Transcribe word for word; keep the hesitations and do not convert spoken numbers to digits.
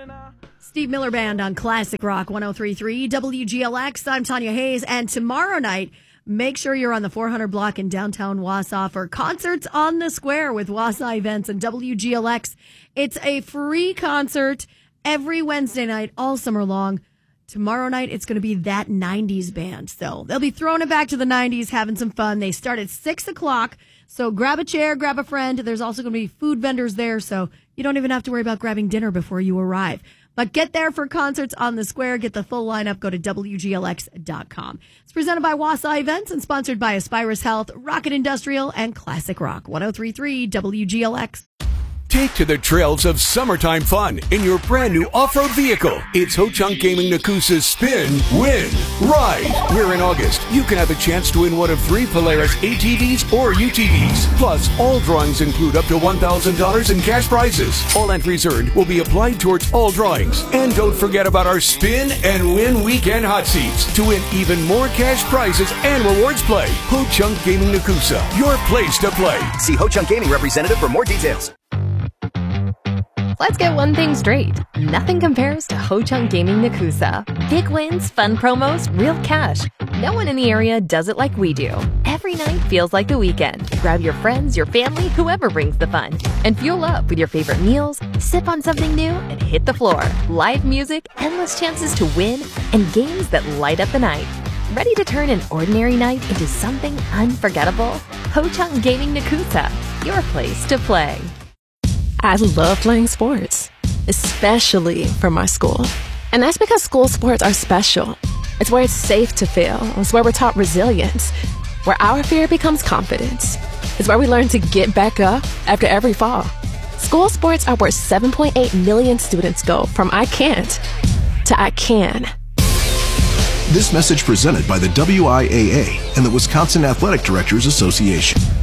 Steve Miller Band on Classic Rock one oh three point three W G L X. I'm Tanya Hayes, and tomorrow night, make sure you're on the four hundred block in downtown Wausau for Concerts on the Square with Wausau Events and W G L X. It's a free concert every Wednesday night, all summer long. Tomorrow night, it's going to be that nineties band. So they'll be throwing it back to the nineties, having some fun. They start at six o'clock. So grab a chair, grab a friend. There's also going to be food vendors there, so you don't even have to worry about grabbing dinner before you arrive. But get there for Concerts on the Square. Get the full lineup. Go to W G L X dot com. It's presented by Wausau Events and sponsored by Aspirus Health, Rocket Industrial, and Classic Rock. one oh three point three W G L X. Take to the trails of summertime fun in your brand new off-road vehicle. It's Ho-Chunk Gaming Nakusa's Spin, Win, Ride. Where in August, you can have a chance to win one of three Polaris A T Vs or U T Vs. Plus, all drawings include up to one thousand dollars in cash prizes. All entries earned will be applied towards all drawings. And don't forget about our Spin and Win Weekend Hot Seats to win even more cash prizes and rewards play. Ho-Chunk Gaming Nakusa, your place to play. See Ho-Chunk Gaming representative for more details. Let's get one thing straight. Nothing compares to Ho-Chunk Gaming Nakusa. Big wins, fun promos, real cash. No one in the area does it like we do. Every night feels like the weekend. Grab your friends, your family, whoever brings the fun. And fuel up with your favorite meals, sip on something new, and hit the floor. Live music, endless chances to win, and games that light up the night. Ready to turn an ordinary night into something unforgettable? Ho-Chunk Gaming Nakusa, your place to play. I love playing sports, especially for my school. And that's because school sports are special. It's where it's safe to fail. It's where we're taught resilience, where our fear becomes confidence. It's where we learn to get back up after every fall. School sports are where seven point eight million students go from I can't to I can. This message presented by the W I A A and the Wisconsin Athletic Directors Association.